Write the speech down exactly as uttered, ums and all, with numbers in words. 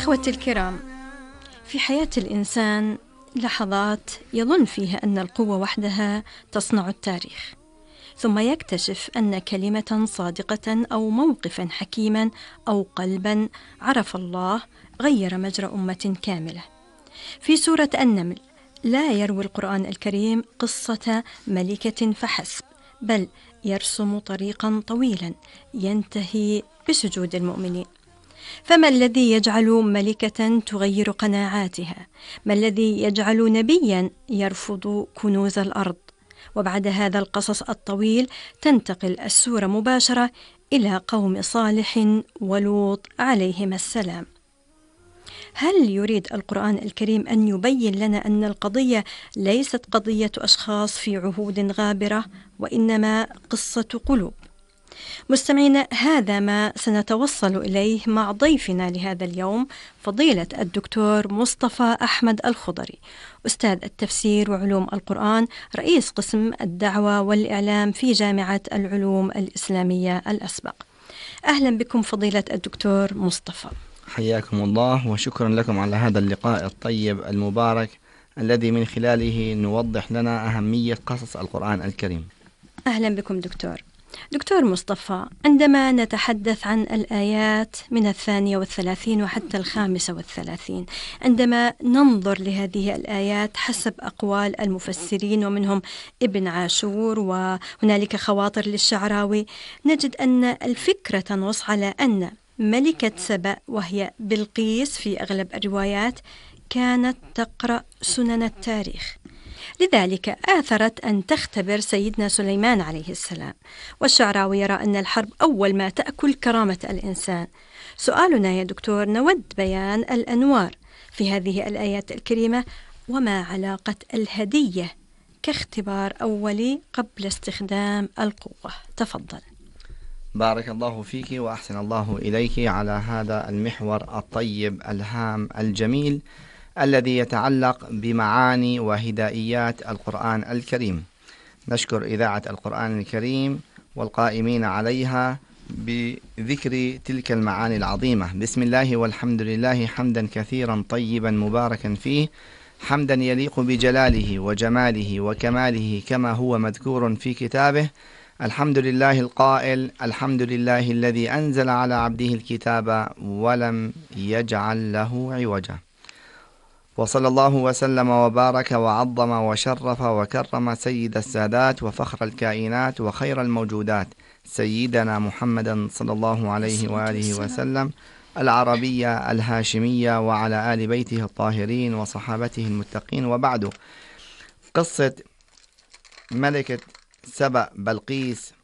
إخوتي الكرام، في حياة الإنسان لحظات يظن فيها أن القوة وحدها تصنع التاريخ، ثم يكتشف أن كلمة صادقة أو موقفا حكيما أو قلبا عرف الله غير مجرى أمة كاملة. في سورة النمل لا يروي القرآن الكريم قصة ملكة فحسب، بل يرسم طريقا طويلا ينتهي بسجود المؤمنين. فما الذي يجعل ملكة تغير قناعاتها؟ ما الذي يجعل نبيا يرفض كنوز الأرض؟ وبعد هذا القصص الطويل تنتقل السورة مباشرة إلى قوم صالح ولوط عليهما السلام. هل يريد القرآن الكريم أن يبين لنا أن القضية ليست قضية أشخاص في عهود غابرة، وإنما قصة قلوب؟ مستمعينا، هذا ما سنتوصل إليه مع ضيفنا لهذا اليوم، فضيلة الدكتور مصطفى أحمد الخضري، أستاذ التفسير وعلوم القرآن، رئيس قسم الدعوة والإعلام في جامعة العلوم الإسلامية الأسبق. أهلا بكم فضيلة الدكتور مصطفى. حياكم الله، وشكرا لكم على هذا اللقاء الطيب المبارك الذي من خلاله نوضح لنا أهمية قصص القرآن الكريم. أهلا بكم دكتور. دكتور مصطفى، عندما نتحدث عن الآيات من الثانية والثلاثين وحتى الخامسة والثلاثين، عندما ننظر لهذه الآيات حسب أقوال المفسرين ومنهم ابن عاشور وهنالك خواطر للشعراوي، نجد أن الفكرة تنص على أن ملكة سبأ وهي بلقيس في أغلب الروايات كانت تقرأ سنن التاريخ، لذلك آثرت أن تختبر سيدنا سليمان عليه السلام. والشعراوي يرى أن الحرب أول ما تأكل كرامة الإنسان. سؤالنا يا دكتور، نود بيان الأنوار في هذه الآيات الكريمة، وما علاقة الهدية كاختبار أولي قبل استخدام القوة؟ تفضل. بارك الله فيك وأحسن الله إليك على هذا المحور الطيب الهام الجميل الذي يتعلق بمعاني وهدائيات القرآن الكريم. نشكر إذاعة القرآن الكريم والقائمين عليها بذكر تلك المعاني العظيمة. بسم الله والحمد لله حمدا كثيرا طيبا مباركا فيه، حمدا يليق بجلاله وجماله وكماله كما هو مذكور في كتابه. الحمد لله القائل: الحمد لله الذي أنزل على عبده الكتاب ولم يجعل له عوجا. وصلى الله وسلم وبارك وعظم وشرف وكرم سيد السادات وفخر الكائنات وخير الموجودات سيدنا محمدا صلى الله عليه وآله وسلم، العربية الهاشمية، وعلى آل بيته الطاهرين وصحابته المتقين. وبعد، قصة ملكة سبأ بلقيس